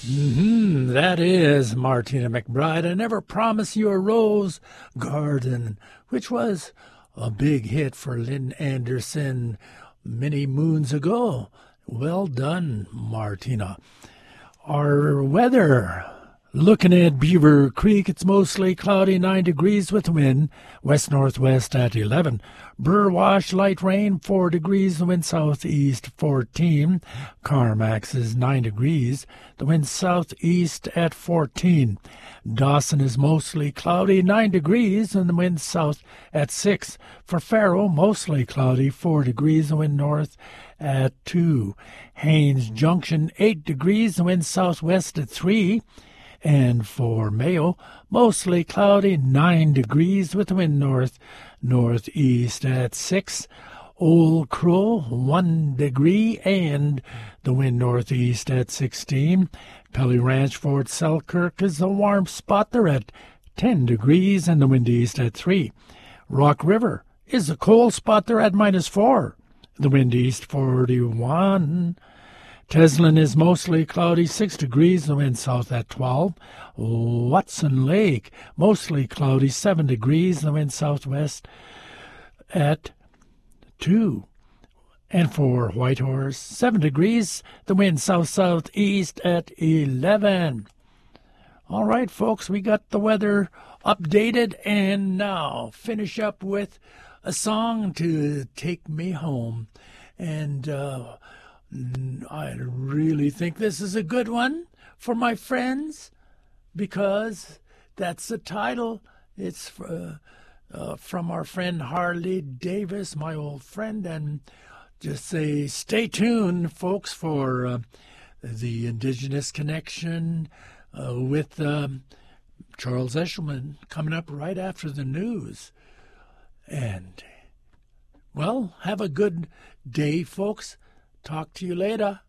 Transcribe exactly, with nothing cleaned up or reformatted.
Mm-hmm, that is Martina McBride. I Never Promise You a Rose Garden, which was a big hit for Lynn Anderson many moons ago. Well done, Martina. Our weather. Looking at Beaver Creek, it's mostly cloudy, nine degrees with wind, west-northwest at eleven. Burwash, light rain, four degrees, the wind southeast, fourteen. Carmax is nine degrees, the wind southeast at fourteen. Dawson is mostly cloudy, nine degrees, and the wind south at six. For Faro, mostly cloudy, four degrees, the wind north at two. Haines Junction, eight degrees, the wind southwest at three. And for Mayo, mostly cloudy, nine degrees, with the wind north, northeast at six. Old Crow, one degree, and the wind northeast at sixteen. Pelly Ranch, Fort Selkirk is a warm spot. They're at ten degrees, and the wind east at three. Rock River is a cold spot. They're at minus four. The wind east, forty-one. Teslin is mostly cloudy, six degrees, the wind south at twelve. Watson Lake, mostly cloudy, seven degrees, the wind southwest at two. And for Whitehorse, seven degrees, the wind south-southeast at eleven. All right, folks, we got the weather updated, and now finish up with a song to take me home. And, uh... I really think this is a good one for my friends because that's the title. It's uh, uh, from our friend Harley Davis, my old friend, and just say stay tuned, folks, for uh, the Indigenous Connection uh, with um, Charles Eshelman coming up right after the news. And, well, have a good day, folks. Talk to you later.